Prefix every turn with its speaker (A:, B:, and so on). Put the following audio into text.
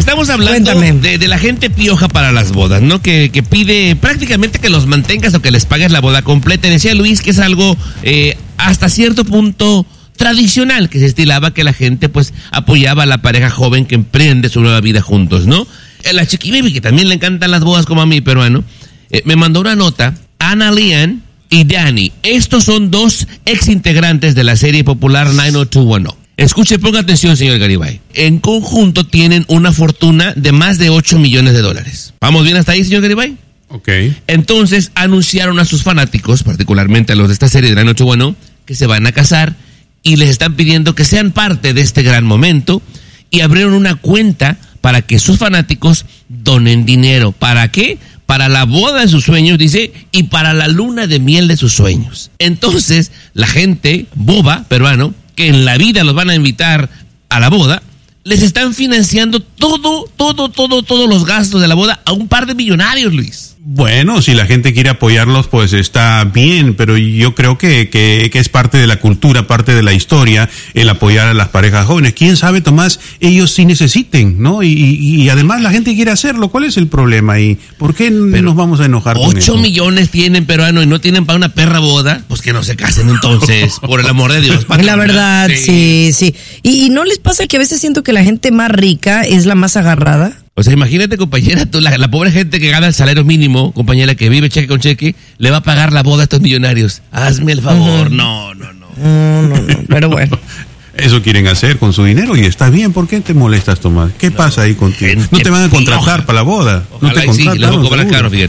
A: estamos hablando de la gente pioja para las bodas, ¿no? Que pide prácticamente que los mantengas o que les pagues la boda completa. Y decía Luis que es algo hasta cierto punto tradicional, que se estilaba que la gente pues apoyaba a la pareja joven que emprende su nueva vida juntos, ¿no? La Chiqui Baby, que también le encantan las bodas como a mí, peruano, me mandó una nota, Ana Lian y Danny. Estos son dos ex integrantes de la serie popular 90210. Escuche, ponga atención, señor Garibay. En conjunto tienen una fortuna de más de $8 millones. ¿Vamos bien hasta ahí, señor Garibay?
B: Ok.
A: Entonces anunciaron a sus fanáticos, particularmente a los de esta serie de 90210, que se van a casar y les están pidiendo que sean parte de este gran momento y abrieron una cuenta para que sus fanáticos donen dinero. ¿Para qué? Para la boda de sus sueños, dice, y para la luna de miel de sus sueños. Entonces, la gente boba, peruano, que en la vida los van a invitar a la boda, les están financiando todos los gastos de la boda a un par de millonarios, Luis.
B: Bueno, si la gente quiere apoyarlos, pues está bien, pero yo creo que es parte de la cultura, parte de la historia, el apoyar a las parejas jóvenes. ¿Quién sabe, Tomás? Ellos sí necesiten, ¿no? Y además la gente quiere hacerlo. ¿Cuál es el problema ahí? ¿Por qué nos vamos a enojar con eso?
A: 8 millones tienen peruano y no tienen para una perra boda, pues que no se casen entonces, por el amor de Dios.
C: La verdad, sí. ¿Y no les pasa que a veces siento que la gente más rica es la más agarrada?
A: O sea, imagínate, compañera, tú, la pobre gente que gana el salario mínimo, compañera, que vive cheque con cheque, le va a pagar la boda a estos millonarios. Hazme el favor. No.
C: No, pero bueno.
B: Eso quieren hacer con su dinero y está bien. ¿Por qué te molestas, Tomás? ¿Qué pasa ahí contigo? No te van a contratar para la boda.
A: Ojalá
B: no te
A: sí, les voy a cobrar caro, fíjate.